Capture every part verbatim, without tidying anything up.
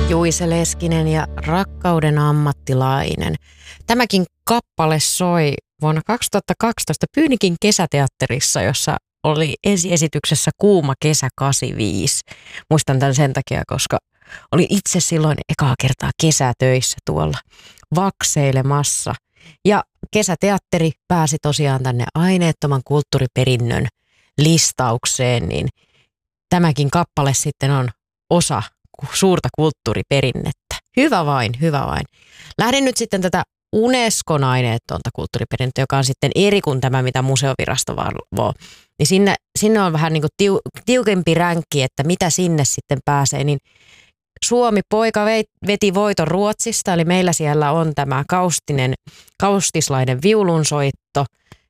Juise Leskinen ja Rakkauden ammattilainen. Tämäkin kappale soi vuonna kaksituhattakaksitoista Pyynikin kesäteatterissa, jossa oli ensiesityksessä Kuuma kesä kahdeksankymmentäviisi. Muistan tämän sen takia, koska olin itse silloin ekaa kertaa kesätöissä tuolla vakseilemassa. Ja kesäteatteri pääsi tosiaan tänne aineettoman kulttuuriperinnön listaukseen, niin tämäkin kappale sitten on osa suurta kulttuuriperinnettä. Hyvä vain, hyvä vain. Lähden nyt sitten tätä Unescon aineetonta kulttuuriperinnettä, joka on sitten eri kuin tämä, mitä museovirasto valvoo. Niin sinne, sinne on vähän niin kuin tiu, tiukempi ränkki, että mitä sinne sitten pääsee. Niin Suomi poika veti voiton Ruotsista, eli meillä siellä on tämä kaustinen, kaustislainen viulunsoitto,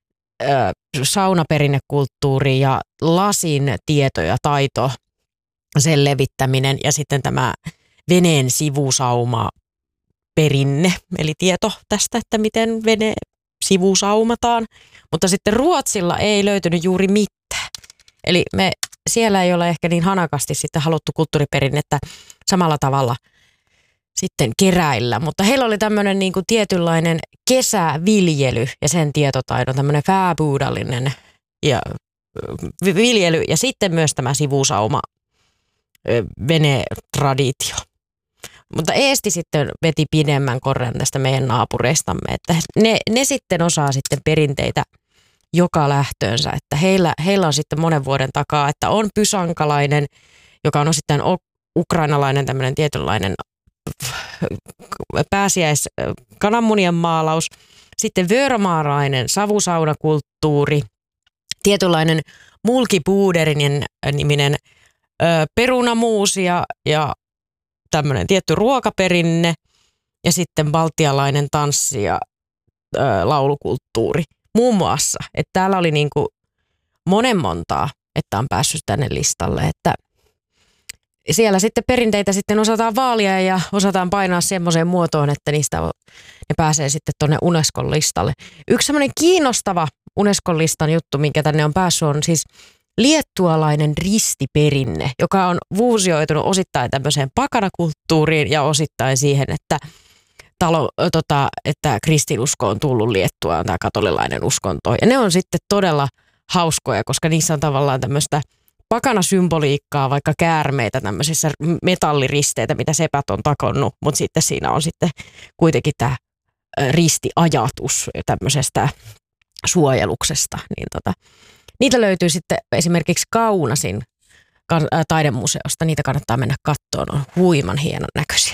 saunaperinnekulttuuri ja lasin tieto ja taito, sen levittäminen ja sitten tämä veneen sivusauma perinne, eli tieto tästä, että miten vene sivusaumataan. Mutta sitten Ruotsilla ei löytynyt juuri mitään. Eli me siellä ei ole ehkä niin hanakasti sitten haluttu kulttuuriperinnettä samalla tavalla sitten keräillä. Mutta heillä oli tämmöinen niin kuin tietynlainen kesäviljely ja sen tietotaidon, tämmöinen fääbuudallinen ja viljely ja sitten myös tämä sivusauma venetraditio. Mutta Eesti sitten veti pidemmän korren tästä meidän naapureistamme, että ne, ne sitten osaa sitten perinteitä joka lähtöönsä, että heillä, heillä on sitten monen vuoden takaa, että on pysankalainen, joka on osittain ukrainalainen tämmöinen tietynlainen pääsiäis kananmunien maalaus, sitten vööromaarainen savusaunakulttuuri, tietynlainen mulkipuuderinen niminen ö, perunamuusi ja, ja tämmöinen tietty ruokaperinne ja sitten baltialainen tanssi ja ö, laulukulttuuri muun muassa. Että täällä oli niinku monen montaa, että on päässyt tänne listalle, että siellä sitten perinteitä sitten osataan vaalia ja osataan painaa semmoiseen muotoon, että niistä ne pääsee sitten tuonne Unescon listalle. Yksi semmoinen kiinnostava Unescon listan juttu, minkä tänne on päässyt, on siis liettualainen ristiperinne, joka on fuusioitunut osittain tämmöiseen pakanakulttuuriin ja osittain siihen, että, talo, tota, että kristinusko on tullut Liettuaan, tämä katolilainen uskonto. Ja ne on sitten todella hauskoja, koska niissä on tavallaan tämmöistä pakanasymboliikkaa, vaikka käärmeitä, tämmöisissä metalliristeitä, mitä sepät on takonnut, mutta sitten siinä on sitten kuitenkin tämä ristiajatus tämmöisestä suojeluksesta. Niin tota, niitä löytyy sitten esimerkiksi Kaunasin taidemuseosta, niitä kannattaa mennä katsomaan, on huiman hienon näköisiä.